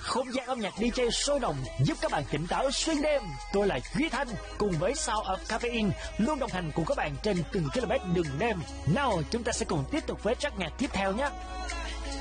không gian âm nhạc DJ sôi động giúp các bạn tỉnh táo xuyên đêm. Tôi là Duy Thanh cùng với Sound of Caffeine luôn đồng hành cùng các bạn trên từng km đường đêm. Nào chúng ta sẽ cùng tiếp tục với track nhạc tiếp theo nhé.